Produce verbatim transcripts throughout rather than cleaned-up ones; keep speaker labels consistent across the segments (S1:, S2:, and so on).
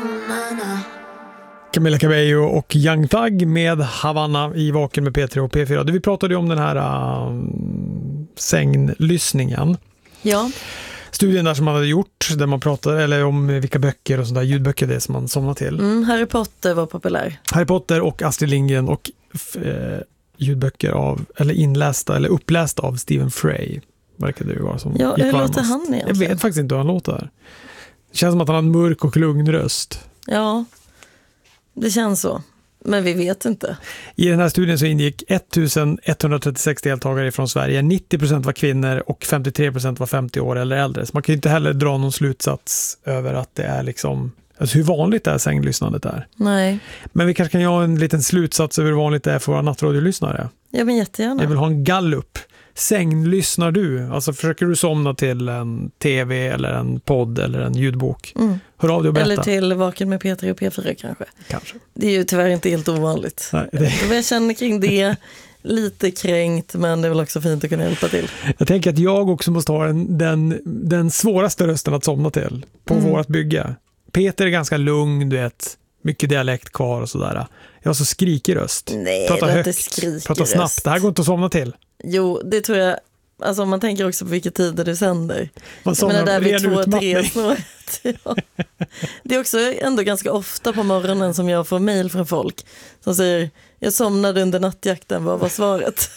S1: Camila Cabello och Young Thug med Havanna i Vaken med P tre och P fyra. Vi pratade ju om den här uh, sänglyssningen.
S2: Ja.
S1: Studien där som man hade gjort, där man pratade eller om vilka böcker och sådana där ljudböcker det är som man somnar till.
S2: Mm, Harry Potter var populär.
S1: Harry Potter och Astrid Lindgren och eh, ljudböcker av, eller inlästa eller upplästa av Stephen Fry. Verkar det ju vara som.
S2: Ja, hur låter han egentligen?
S1: Jag vet faktiskt inte hur han låter. Det känns som att han har en mörk och lugn röst.
S2: Ja, det känns så. Men vi vet inte.
S1: I den här studien så ingick ettusenetthundratrettiosex deltagare från Sverige. nittio procent var kvinnor och femtiotre procent var femtio år eller äldre. Så man kan ju inte heller dra någon slutsats över att det är liksom, alltså hur vanligt det är sänglyssnandet är.
S2: Nej.
S1: Men vi kanske kan göra en liten slutsats över hur vanligt det är för våra nattradiolyssnare.
S2: Ja, men jättegärna.
S1: Jag vill ha en gallup. Sänglyssnar du? Alltså försöker du somna till en tv eller en podd eller en ljudbok?
S2: Mm.
S1: Hör av dig och berätta.
S2: Eller till Vaken med P tre och P fyra kanske.
S1: Kanske.
S2: Det är ju tyvärr inte helt ovanligt.
S1: Nej, det...
S2: Jag känner kring det lite kränkt, men det är väl också fint att kunna hjälpa till.
S1: Jag tänker att jag också måste ha en, den, den svåraste rösten att somna till på mm. vårt bygge. Peter är ganska lugn, du vet. Mycket dialekt kvar och sådär. Jag har så skrikig röst.
S2: Nej,
S1: prata
S2: högt,
S1: prata snabbt.
S2: Röst.
S1: Det här går inte att somna till.
S2: Jo, det tror jag. Alltså om man tänker också på vilka tider du sänder.
S1: Man somnar
S2: där vid två,
S1: utmattning.
S2: tre snåret. Ja. Det är också ändå ganska ofta på morgonen som jag får mejl från folk som säger, jag somnade under nattjakten, vad var svaret?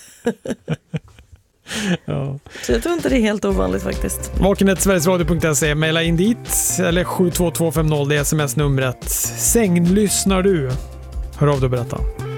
S1: Ja.
S2: Så jag tror inte det är helt ovanligt faktiskt.
S1: Vakenet sverigesradio punkt se, mejla in dit eller sju två två fem noll, det är sms-numret. Sänglyssnar du? Hör av dig och berätta.